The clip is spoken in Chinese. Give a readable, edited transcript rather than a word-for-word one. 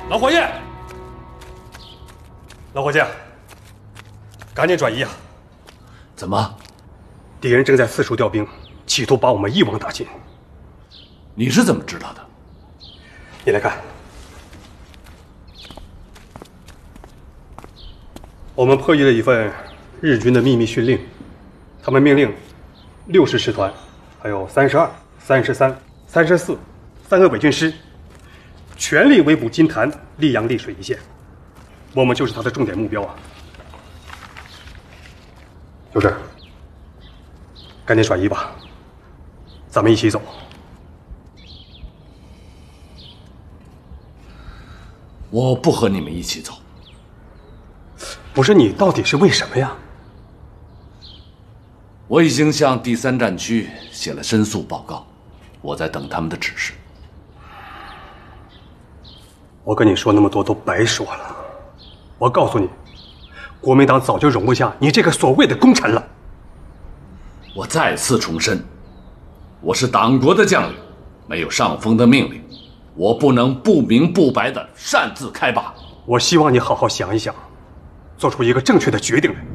老伙计，老伙计，赶紧转移啊！ 怎么？ 敌人正在四处调兵，企图把我们一网打尽。 你是怎么知道的？ 你来看，我们破译了一份日军的秘密训令，他们命令60师团，还有32、33、34、3个伪军师，全力围捕金坛、溧阳、溧水一线。我们就是他的重点目标啊！就这，赶紧转移吧，咱们一起走。 我不和你们一起走。 不是，你到底是为什么呀？ 我已经向第3战区写了申诉报告，我在等他们的指示。 我跟你说那么多都白说了。我告诉你，国民党早就容不下你这个所谓的功臣了。 我再次重申，我是党国的将领，没有上峰的命令，我不能不明不白地擅自开拔。 我希望你好好想一想，做出一个正确的决定来。